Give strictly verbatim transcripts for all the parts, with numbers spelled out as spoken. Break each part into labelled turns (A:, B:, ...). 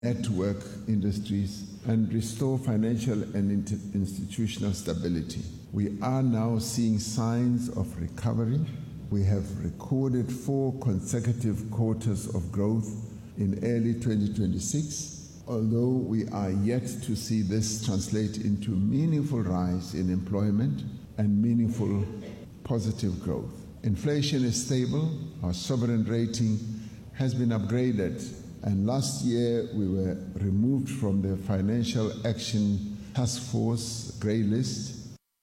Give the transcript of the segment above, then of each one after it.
A: network industries, and restore financial and institutional stability. We are now seeing signs of recovery. We have recorded four consecutive quarters of growth in early twenty twenty-six, although we are yet to see this translate into meaningful rise in employment and meaningful positive growth. Inflation is stable, our sovereign rating has been upgraded, and last year we were removed from the Financial Action Task Force grey list.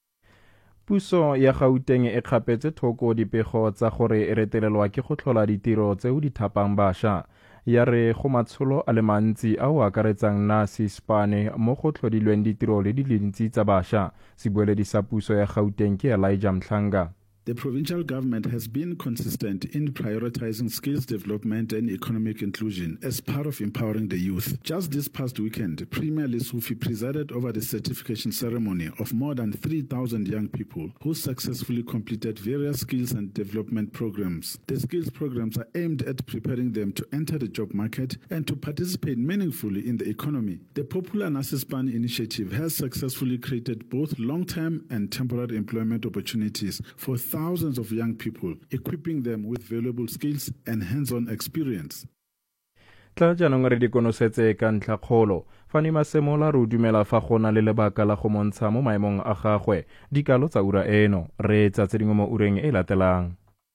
B: Puso ya Gauteng e kgapetse thoko dipego tsa gore e retelelwa ke go tlhola ditiro tseo di thapang bašwa. Ya re go matsholo a le mantsi a o akaretsang nase spane mo go tlhodilweng ditiro le di dintsi tsa bašwa. Sebueledi sa puso ya Gauteng ke Elijah Mhlanga.
C: The provincial government has been consistent in prioritizing skills development and economic inclusion as part of empowering the youth. Just this past weekend, Premier Lesufi presided over the certification ceremony of more than three thousand young people who successfully completed various skills and development programs. The skills programs are aimed at preparing them to enter the job market and to participate meaningfully in the economy. The popular Nasispan initiative has successfully created both long-term and temporary employment opportunities for thousands of young people, equipping them with valuable skills and hands-on experience.
B: Tla jaanong re di konosetse ka ntlha kgolo. Fani Masemola re dumela fa go na le lebaka la go montsha mo maemong a gagwe dikalo tsa ura eno. Re tsa tse dingwe mo ureng e latelang.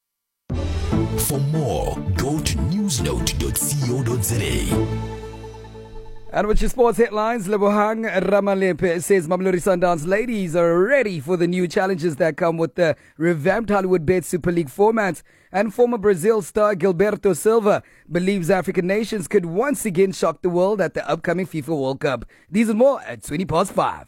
D: For more, go to newsnote dot co dot za.
E: And with your sports headlines, Lebohang Ramalepe says Mamelodi Sundowns ladies are ready for the new challenges that come with the revamped Hollywood Bet Super League format. And former Brazil star Gilberto Silva believes African nations could once again shock the world at the upcoming FIFA World Cup. These and more at twenty past five.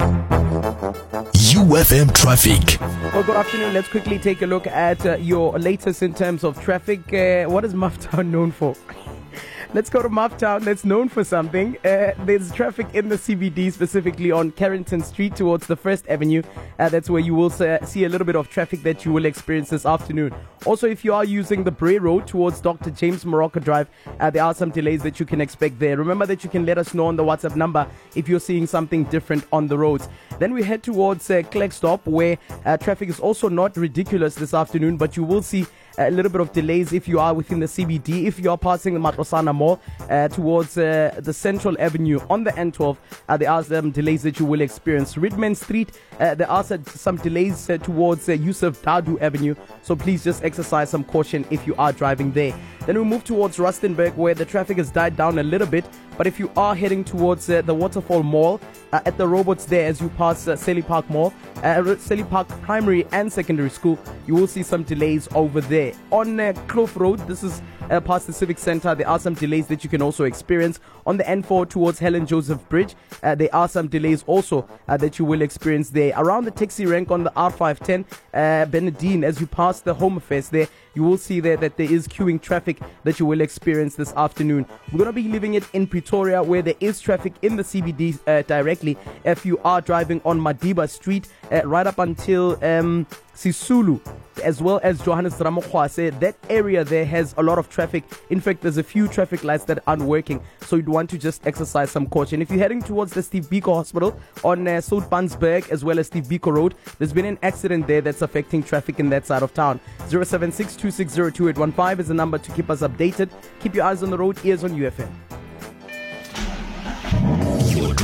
D: U F M traffic.
F: Well, good afternoon. Let's quickly take a look at uh, your latest in terms of traffic. Uh, what is Mufftown known for? Let's go to Mufftown. That's known for something. Uh, there's traffic in the C B D, specifically on Carrington Street towards the First Avenue. Uh, that's where you will uh, see a little bit of traffic that you will experience this afternoon. Also, if you are using the Bray Road towards Doctor James Morocco Drive, uh, there are some delays that you can expect there. Remember that you can let us know on the WhatsApp number if you're seeing something different on the roads. Then we head towards uh, Klerksdorp, where uh, traffic is also not ridiculous this afternoon, but you will see a little bit of delays if you are within the C B D. If you are passing the Matlosana Mall uh, towards uh, the Central Avenue on the N twelve, uh, there are some delays that you will experience. Ridman Street, uh, there are some delays uh, towards uh, Yusuf Dadu Avenue, so please just exercise some caution if you are driving there. Then we move towards Rustenburg, where the traffic has died down a little bit, but if you are heading towards uh, the Waterfall Mall, uh, at the robots there as you pass uh, Selly Park Mall, uh, Selly Park Primary and Secondary School, you will see some delays over there. On uh, Kloof Road, this is uh, past the Civic Center, there are some delays that you can also experience. On the N four towards Helen Joseph Bridge, uh, there are some delays also uh, that you will experience there. Around the taxi rank on the R five ten, uh, Benedine, as you pass the Home Affairs there, you will see there that there is queuing traffic that you will experience this afternoon. We're going to be leaving it in Pretoria, where there is traffic in the C B D uh, directly. If you are driving on Madiba Street, uh, right up until um, Sisulu, as well as Johannes Ramokwase, that area there has a lot of traffic. In fact, there's a few traffic lights that aren't working, so you'd want to just exercise some caution. If you're heading towards the Steve Biko Hospital on uh, Soutpansberg as well as Steve Biko Road, there's been an accident there that's affecting traffic in that side of town. zero seven six two six zero two eight one five is the number to keep us updated. Keep your eyes on the road, ears on U F M.